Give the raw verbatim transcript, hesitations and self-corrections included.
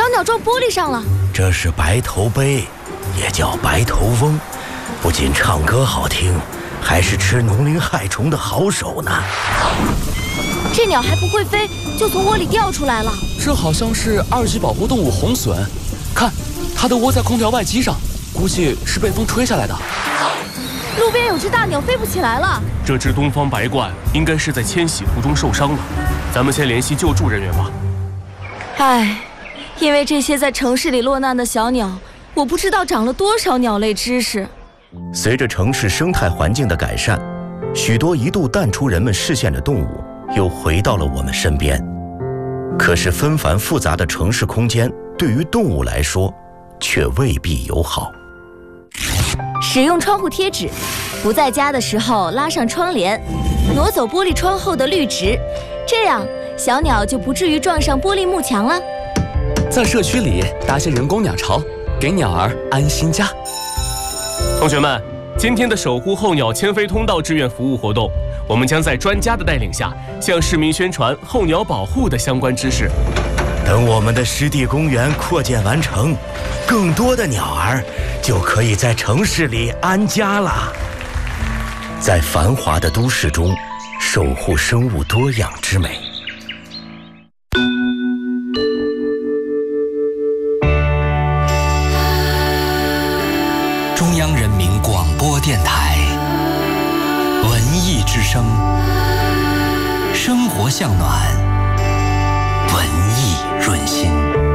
小鸟撞玻璃上了。 这是白头鹎，也叫白头翁，不仅唱歌好听，还是吃农灵害虫的好手呢。 这鸟还不会飞，就从窝里掉出来了。 这好像是二级保护动物红隼，看，它的窝在空调外机上，估计是被风吹下来的。 路边有只大鸟飞不起来了。 这只东方白鹳应该是在迁徙途中受伤了，咱们先联系救助人员吧。 唉，因为这些在城市里落难的小鸟，我不知道长了多少鸟类知识。 随着城市生态环境的改善，许多一度淡出人们视线的动物又回到了我们身边。可是纷繁复杂的城市空间对于动物来说却未必友好。 使用窗户贴纸，不在家的时候拉上窗帘，挪走玻璃窗后的绿植，这样小鸟就不至于撞上玻璃幕墙了。 在社区里搭些人工鸟巢，给鸟儿安心家。 同学们，今天的守护候鸟迁飞通道志愿服务活动，我们将在专家的带领下，向市民宣传候鸟保护的相关知识。 等我们的湿地公园扩建完成，更多的鸟儿就可以在城市里安家了。在繁华的都市中，守护生物多样之美。 中央人民广播电台文艺之声，生活向暖，文艺润心。